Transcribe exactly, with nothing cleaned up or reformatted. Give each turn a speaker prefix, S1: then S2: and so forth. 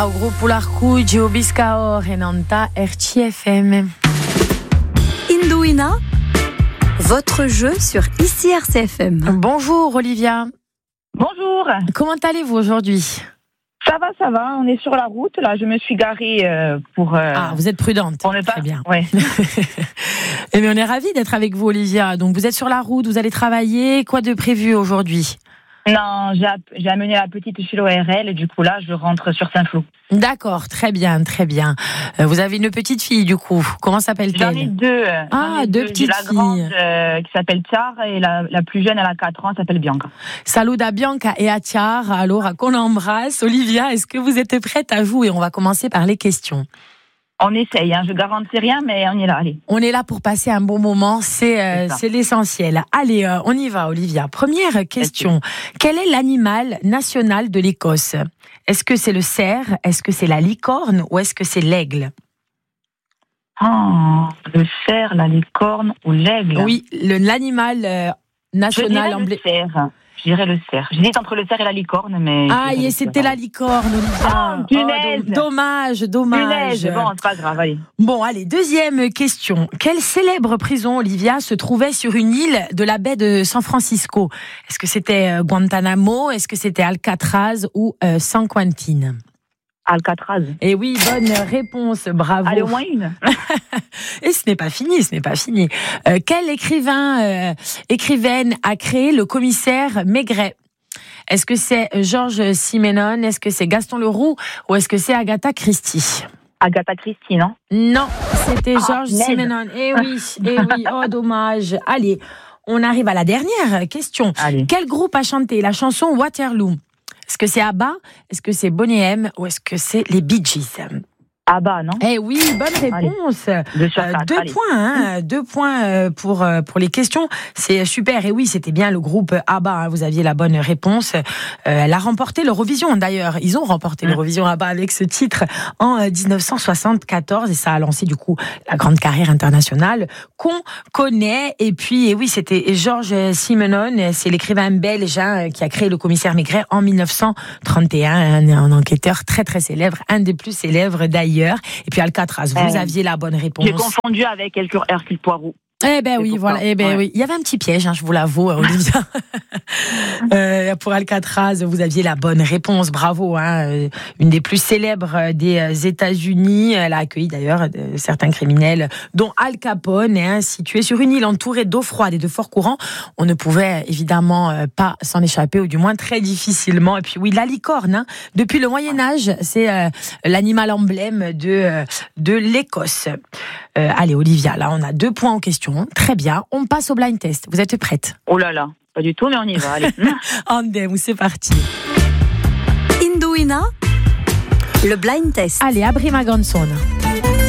S1: Au gruppo L'Arcuggio, Biscao, Renanta, R C F M.
S2: Indouina, votre jeu sur Ici R C F M.
S1: Bonjour Olivia.
S3: Bonjour.
S1: Comment allez-vous aujourd'hui ?
S3: Ça va, ça va. On est sur la route. Là, je me suis garée euh, pour. Euh,
S1: ah, vous êtes prudente.
S3: On est pas
S1: très bien.
S3: Ouais.
S1: Eh bien, on est ravis d'être avec vous, Olivia. Donc, vous êtes sur la route, vous allez travailler. Quoi de prévu aujourd'hui ?
S3: Non, j'ai, j'ai amené la petite chez l'O R L et du coup là, je rentre sur Saint-Flour.
S1: D'accord, très bien, très bien. Euh, vous avez une petite fille, du coup. Comment s'appelle-t-elle ?
S3: J'en ai deux.
S1: Ah,
S3: J'en ai
S1: deux,
S3: deux
S1: petites
S3: j'ai la grande
S1: filles.
S3: euh, qui s'appelle Tiar et la, la plus jeune, elle a quatre ans, elle s'appelle Bianca.
S1: Salut à Bianca et à Tiar. Alors, qu'on embrasse. Olivia, est-ce que vous êtes prête à jouer ? On va commencer par les questions.
S3: On essaye, hein. Je garantis rien, mais on y est là, allez.
S1: On est là pour passer un bon moment, c'est, euh, c'est, c'est l'essentiel. Allez, euh, on y va, Olivia. Première question. Quel est l'animal national de l'Écosse ? Est-ce que c'est le cerf ? Est-ce que c'est la licorne ? Ou est-ce que c'est l'aigle ?
S3: Oh, le cerf, la licorne ou l'aigle ?
S1: Oui, le, l'animal euh, national emblématique.
S3: Je dirais le cerf. J'hésite entre le cerf et la licorne, mais...
S1: Ah, et c'était la licorne, Olivia.
S3: Oh, punaise.
S1: Oh, dommage, dommage.
S3: Punaise. Bon, c'est pas grave, allez.
S1: Bon, allez, deuxième question. Quelle célèbre prison, Olivia, se trouvait sur une île de la baie de San Francisco ? Est-ce que c'était euh, Guantanamo ? Est-ce que c'était Alcatraz ou euh, San Quentin ?
S3: Alcatraz.
S1: Eh oui, bonne réponse, bravo.
S3: Allez, au moins une.
S1: Et ce n'est pas fini, ce n'est pas fini. Euh, quel écrivain, euh, écrivaine a créé le commissaire Maigret ? Est-ce que c'est Georges Simenon ? Est-ce que c'est Gaston Leroux ? Ou est-ce que c'est Agatha Christie ?
S3: Agatha Christie, non ?
S1: Non, c'était
S3: ah,
S1: Georges Simenon. Eh oui, eh oui, oh dommage. Allez, on arrive à la dernière question.
S3: Allez.
S1: Quel groupe a chanté la chanson Waterloo ? Est-ce que c'est ABBA ? Est-ce que c'est Boney M ? Ou est-ce que c'est les Bee Gees ?
S3: ABBA, non ?
S1: Eh oui, bonne réponse.
S3: Deux, sur
S1: euh,
S3: quatre,
S1: deux
S3: allez.
S1: points, hein, deux points euh, pour euh, pour les questions. C'est super. Et oui, c'était bien le groupe ABBA. Hein, vous aviez la bonne réponse. Euh, elle a remporté l'Eurovision d'ailleurs. Ils ont remporté mmh. l'Eurovision ABBA avec ce titre en euh, dix-neuf cent soixante-quatorze et ça a lancé du coup la grande carrière internationale qu'on connaît. Et puis, et oui, c'était Georges Simenon. C'est l'écrivain belge hein, qui a créé le commissaire Maigret en dix-neuf cent trente et un. Un, un enquêteur très très célèbre, un des plus célèbres d'ailleurs. Et puis Alcatraz, vous euh, aviez la bonne réponse.
S3: J'ai confondu avec Hercule Poirot.
S1: Eh ben oui, voilà. Eh ben ouais. oui, il y avait un petit piège, hein, je vous l'avoue, Olivia. euh, pour Alcatraz, vous aviez la bonne réponse, bravo. Hein, une des plus célèbres des États-Unis. Elle a accueilli d'ailleurs certains criminels, dont Al Capone, hein, situé sur une île entourée d'eau froide et de forts courants. On ne pouvait évidemment pas s'en échapper, ou du moins très difficilement. Et puis oui, la licorne. Hein, depuis le Moyen Âge, c'est euh, l'animal emblème de euh, de l'Écosse. Euh, allez, Olivia, là, on a deux points en question. Très bien, on passe au blind test. Vous êtes prête ?
S3: Oh là là, pas du tout, mais on y va, allez.
S1: Andem, c'est parti.
S2: Indouina, le blind test.
S1: Allez, Abrima Gonzona.